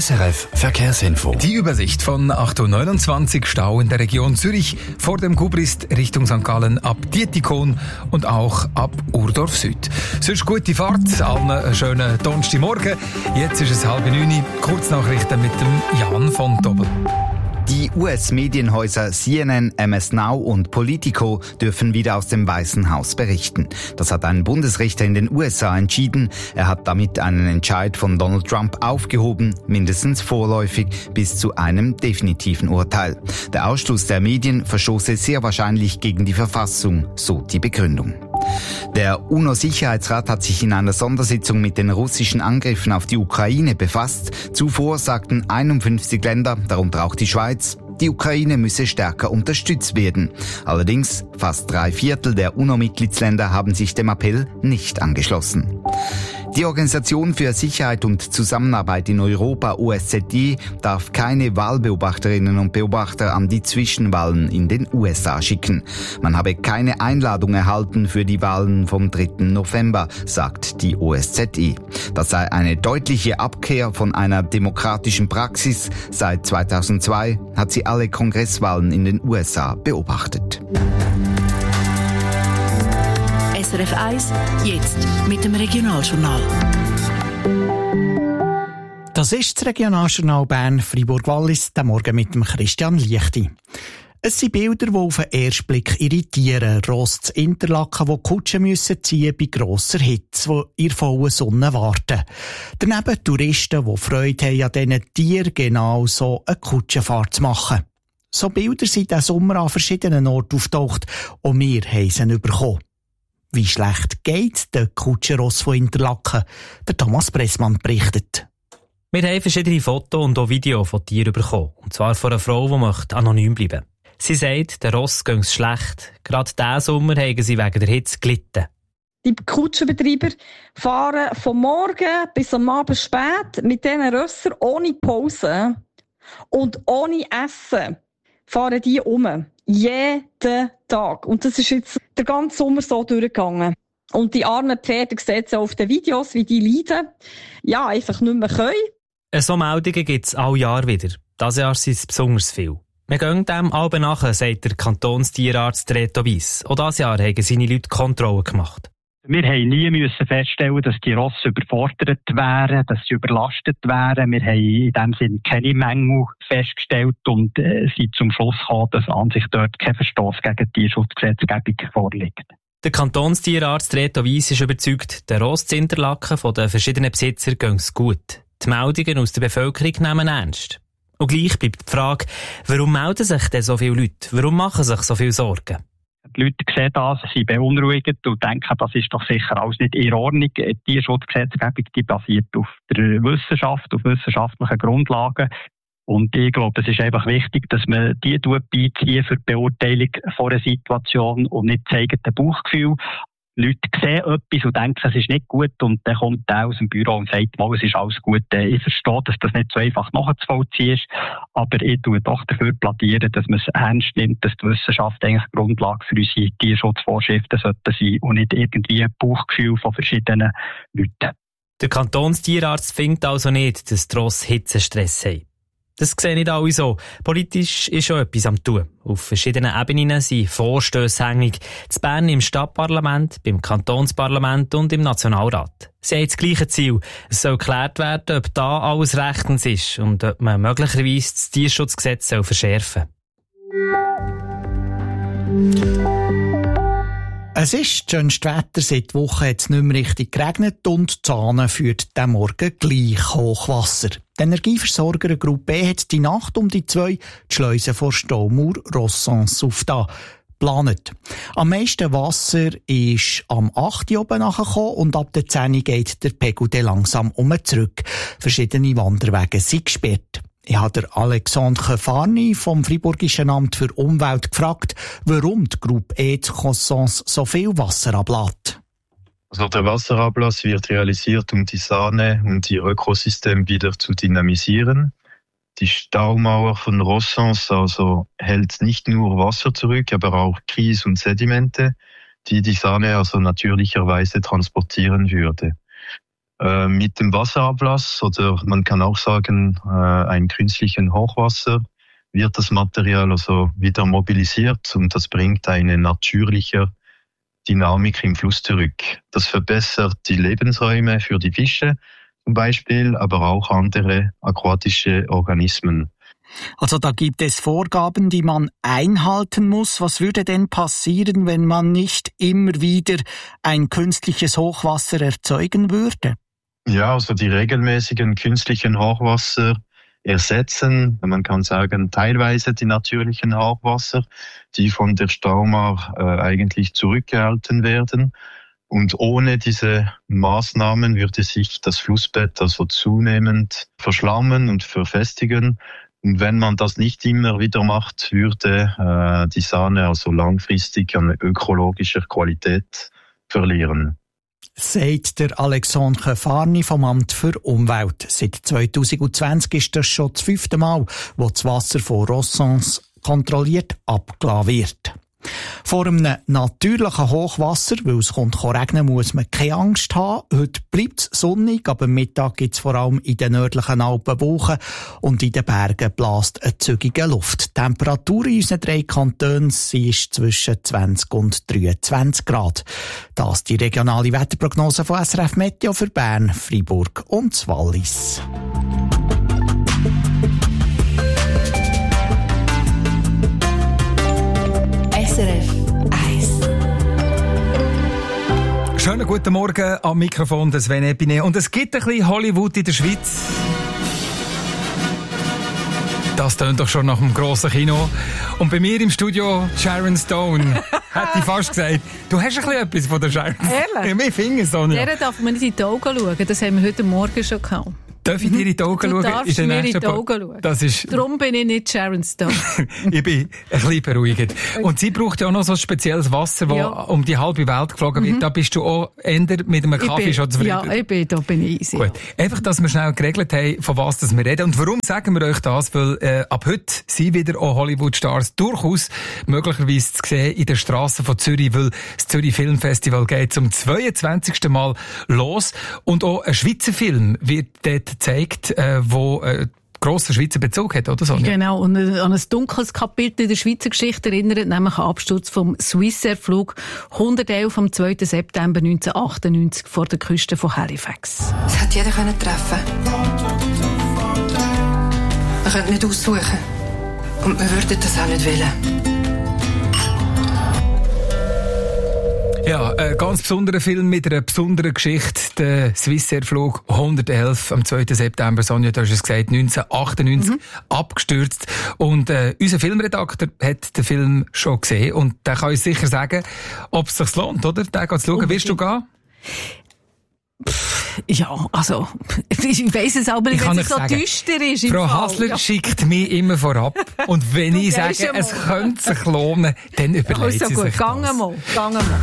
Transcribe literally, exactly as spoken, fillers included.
S R F Verkehrsinfo. Die Übersicht von acht Uhr neunundzwanzig, Stau in der Region Zürich vor dem Gubrist Richtung Sankt Gallen ab Dietikon und auch ab Urdorf Süd. Sonst gute Fahrt, allen einen schönen Donnerstagmorgen. Jetzt ist es halb neun, Kurznachrichten mit dem Jan von Tobel. Die U S-Medienhäuser C N N, M S Now und Politico dürfen wieder aus dem Weißen Haus berichten. Das hat ein Bundesrichter in den U S A entschieden. Er hat damit einen Entscheid von Donald Trump aufgehoben, mindestens vorläufig bis zu einem definitiven Urteil. Der Ausschluss der Medien verstoße sehr wahrscheinlich gegen die Verfassung, so die Begründung. Der UNO-Sicherheitsrat hat sich in einer Sondersitzung mit den russischen Angriffen auf die Ukraine befasst. Zuvor sagten einundfünfzig Länder, darunter auch die Schweiz, die Ukraine müsse stärker unterstützt werden. Allerdings, fast drei Viertel der UNO-Mitgliedsländer haben sich dem Appell nicht angeschlossen. Die Organisation für Sicherheit und Zusammenarbeit in Europa, O S Z E, darf keine Wahlbeobachterinnen und Beobachter an die Zwischenwahlen in den U S A schicken. Man habe keine Einladung erhalten für die Wahlen vom dritten November, sagt die O S Z E. Das sei eine deutliche Abkehr von einer demokratischen Praxis. Seit zweitausendzwei hat sie alle Kongresswahlen in den U S A beobachtet. S R F eins, jetzt mit dem Regionaljournal. Das ist das Regionaljournal Bern-Fribourg-Wallis, der Morgen mit dem Christian Liechti. Es sind Bilder, die auf den ersten Blick irritieren. Ross zu Interlaken, wo Kutschen müssen ziehen bei grosser Hitze, die in der vollen Sonne warten. Daneben Touristen, die Freude haben, an diesen Tieren genau so eine Kutschenfahrt zu machen. So Bilder sind diesen Sommer an verschiedenen Orten auftaucht und wir haben sie bekommen. Wie schlecht geht der Kutschenross von Interlaken? Der Thomas Pressmann berichtet. Wir haben verschiedene Fotos und auch Videos von Tieren bekommen. Und zwar von einer Frau, die möchte anonym bleiben. Sie sagt, der Ross geht es schlecht. Gerade diesen Sommer haben sie wegen der Hitze gelitten. Die Kutschenbetreiber fahren vom Morgen bis am Abend spät mit diesen Rössern ohne Pause und ohne Essen fahren die um. Jeden Tag. Und das ist jetzt der ganze Sommer so durchgegangen. Und die armen Pferde sehen so auf den Videos, wie die leiden. Ja, einfach nicht mehr können. So Meldungen gibt es alle Jahr wieder. Dieses Jahr sind es besonders viel. Wir gehen dem alle nachher, sagt der Kantonstierarzt Reto Weiss. Auch dieses Jahr haben seine Leute Kontrollen gemacht. Wir haben nie müssen feststellen, dass die Rosse überfordert wären, dass sie überlastet wären. Wir haben in dem Sinne keine Mängel festgestellt und äh, sind zum Schluss gekommen, dass an sich dort kein Verstoß gegen die Tierschutzgesetzgebung vorliegt. Der Kantonstierarzt Reto Weiss ist überzeugt, der Ross zu Interlaken von den verschiedenen Besitzern gehen es gut. Die Meldungen aus der Bevölkerung nehmen ernst. Und gleich bleibt die Frage, warum melden sich denn so viele Leute? Warum machen sich so viele Sorgen? Die Leute sehen das, sind beunruhigt und denken, das ist doch sicher alles nicht in Ordnung. Die Tierschutzgesetzgebung, die basiert auf der Wissenschaft, auf wissenschaftlichen Grundlagen. Und ich glaube, es ist einfach wichtig, dass man die beizieht für die Beurteilung von einer Situation und nicht das eigene Bauchgefühl. Leute sehen etwas und denken, es ist nicht gut und dann kommt der aus dem Büro und sagt, mal, es ist alles gut. Ich verstehe, dass das nicht so einfach nachzuvollziehen ist, aber ich tue doch dafür plädieren, dass man es ernst nimmt, dass die Wissenschaft eigentlich Grundlage für unsere Tierschutzvorschriften sollte sein und nicht irgendwie ein Bauchgefühl von verschiedenen Leuten. Der Kantonstierarzt findet also nicht, dass die Rosse Hitzestress haben. Das sehen nicht alle so. Politisch ist schon etwas am Tun. Auf verschiedenen Ebenen sind Vorstösse hängig. In Bern im Stadtparlament, beim Kantonsparlament und im Nationalrat. Sie haben das gleiche Ziel. Es soll geklärt werden, ob da alles rechtens ist und ob man möglicherweise das Tierschutzgesetz soll verschärfen soll. Es ist das schönste Wetter. Seit Wochen hat es nicht mehr richtig geregnet und Zahnen führt diesen Morgen gleich Hochwasser. Die Energieversorger Gruppe E hat die Nacht um die zwei die Schleusen vor Staumauer Rossens aufgetan. Planet. Am meisten Wasser ist am acht Uhr oben nachgekommen und ab der zehn Uhr geht der Pegel dann langsam um zurück. Verschiedene Wanderwege sind gesperrt. Ich habe Alexandre Kefarni vom Friburgischen Amt für Umwelt gefragt, warum die Gruppe E zu Cossens so viel Wasser ablässt. Also der Wasserablass wird realisiert, um die Sahne und ihr Ökosystem wieder zu dynamisieren. Die Staumauer von Rossens also hält nicht nur Wasser zurück, aber auch Kies und Sedimente, die die Sahne also natürlicherweise transportieren würde. äh, mit dem Wasserablass oder man kann auch sagen, äh, einem künstlichen Hochwasser wird das Material also wieder mobilisiert und das bringt eine natürliche Dynamik im Fluss zurück. Das verbessert die Lebensräume für die Fische zum Beispiel, aber auch andere aquatische Organismen. Also da gibt es Vorgaben, die man einhalten muss. Was würde denn passieren, wenn man nicht immer wieder ein künstliches Hochwasser erzeugen würde? Ja, also die regelmäßigen künstlichen Hochwasser ersetzen, man kann sagen, teilweise die natürlichen Hochwasser, die von der Staumauer äh, eigentlich zurückgehalten werden. Und ohne diese Maßnahmen würde sich das Flussbett also zunehmend verschlammen und verfestigen. Und wenn man das nicht immer wieder macht, würde äh, die Sahne also langfristig an ökologischer Qualität verlieren. Sagt der Alexandre Kefarny vom Amt für Umwelt. Seit zwanzig zwanzig ist das schon das fünfte Mal, wo das Wasser von Rossens kontrolliert abgelassen wird. Vor einem natürlichen Hochwasser, weil es kommt regnen, muss man keine Angst haben. Heute bleibt es sonnig, aber am Mittag gibt es vor allem in den nördlichen Alpen Wolken und in den Bergen bläst eine zügige Luft. Die Temperatur in unseren drei Kantonen sie ist zwischen zwanzig und dreiundzwanzig Grad. Das die regionale Wetterprognose von S R F Meteo für Bern, Freiburg und das Wallis. S R F eins. Schönen guten Morgen am Mikrofon des Sven Epine. Und es gibt ein bisschen Hollywood in der Schweiz. Das tönt doch schon nach einem grossen Kino. Und bei mir im Studio Sharon Stone. Hätte ich fast gesagt. Du hast ein bisschen etwas von der Sharon Stone. Ehrlich? Ja, wir finden es, Sonja. Der darf man nicht in die Augen schauen. Das haben wir heute Morgen schon gehabt. Darf ich dir in die Augen du schauen? Du darfst mir in die Augen schauen. Das ist Darum bin ich nicht Sharon Stone. Ich bin ein bisschen beruhigt. Und sie braucht ja auch noch so ein spezielles Wasser, das ja. um die halbe Welt geflogen wird. Mhm. Da bist du auch eher mit einem Kaffee bin, schon zufrieden. Ja, ich bin, da bin ich easy. Gut. Einfach, dass wir schnell geregelt haben, von was wir reden. Und warum sagen wir euch das? Weil äh, ab heute sind wieder auch Hollywood-Stars durchaus möglicherweise zu sehen in den Strassen von Zürich, weil das Zürich Filmfestival geht zum zweiundzwanzigsten Mal los. Und auch ein Schweizer Film wird dort gezeigt, äh, wo äh, grosser Schweizer Bezug hat, oder so? Genau, und an ein dunkles Kapitel in der Schweizer Geschichte erinnert, nämlich an Absturz vom Swissair-Flug hundertelf am zweiten September neunzehnhundertachtundneunzig vor der Küste von Halifax. Es hätte jeder können treffen. Man könnte nicht aussuchen. Und wir würden das auch nicht wollen. Ja, ein ganz besonderer Film mit einer besonderen Geschichte. Der Swissair-Flug hundertelf am zweiten September, Sonja, du hast es gesagt, neunzehnhundertachtundneunzig, mhm. abgestürzt. Und äh, unser Filmredakteur hat den Film schon gesehen und der kann uns sicher sagen, ob es sich lohnt, oder? Den zu schauen. Willst du gehen? Ja, also, ich weiss es aber nicht, wenn es so sagen, düster ist. Frau Fall. Hassler ja. schickt mich immer vorab. Und wenn ich sage, es könnte sich lohnen, dann überlegt also sie gut, sich gang das. mal, gang mal.